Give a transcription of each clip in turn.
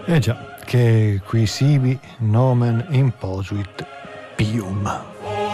Eh già, che qui sibi nomen imposuit pium.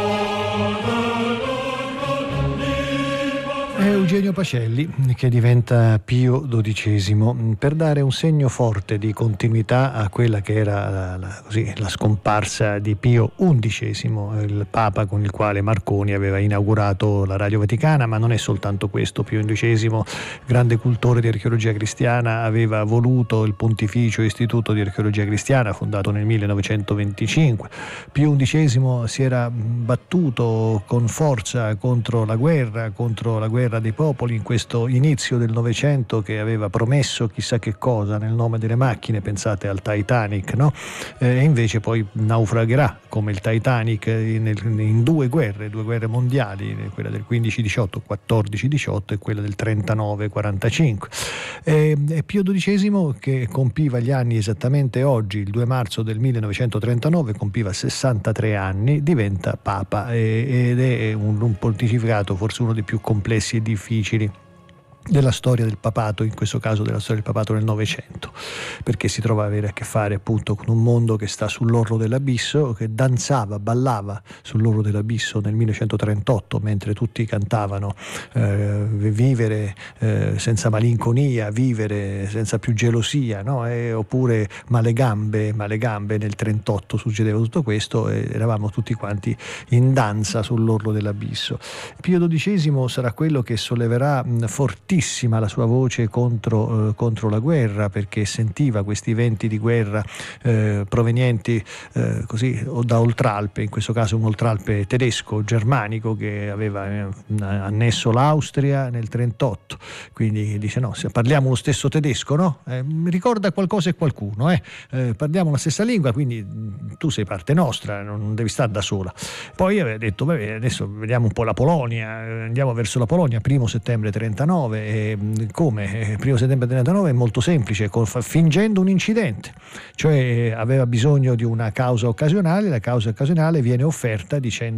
È Eugenio Pacelli che diventa Pio XII per dare un segno forte di continuità a quella che era la scomparsa di Pio XI, il Papa con il quale Marconi aveva inaugurato la Radio Vaticana. Ma non è soltanto questo. Pio XI, grande cultore di archeologia cristiana, aveva voluto il Pontificio Istituto di Archeologia Cristiana, fondato nel 1925. Pio XI si era battuto con forza contro la guerra dei popoli in questo inizio del Novecento, che aveva promesso chissà che cosa nel nome delle macchine. Pensate al Titanic, no? E invece poi naufragherà come il Titanic in due guerre mondiali, quella del 15-18, 14-18 e quella del 39-45. E Pio XII, che compiva gli anni esattamente oggi, il 2 marzo del 1939, compiva 63 anni, diventa Papa ed è un pontificato forse uno dei più complessi e difficili della storia del papato, in questo caso della storia del papato nel Novecento, perché si trova a avere a che fare appunto con un mondo che sta sull'orlo dell'abisso, che ballava sull'orlo dell'abisso nel 1938 mentre tutti cantavano vivere senza malinconia, vivere senza più gelosia, no? Oppure male gambe nel 38 succedeva tutto questo e eravamo tutti quanti in danza sull'orlo dell'abisso. Pio XII sarà quello che solleverà fortissima la sua voce contro la guerra, perché sentiva questi venti di guerra provenienti così da Oltralpe, in questo caso un Oltralpe tedesco, germanico, che aveva annesso l'Austria nel 38. Quindi dice: no, se parliamo lo stesso tedesco, no? Mi ricorda qualcosa e qualcuno, parliamo la stessa lingua, quindi tu sei parte nostra, non devi stare da sola. Poi aveva detto: vabbè, adesso vediamo un po' la Polonia, andiamo verso la Polonia, 1 settembre 39. Come? 1 settembre 39 è molto semplice, fingendo un incidente, cioè aveva bisogno di una causa occasionale, la causa occasionale viene offerta dicendo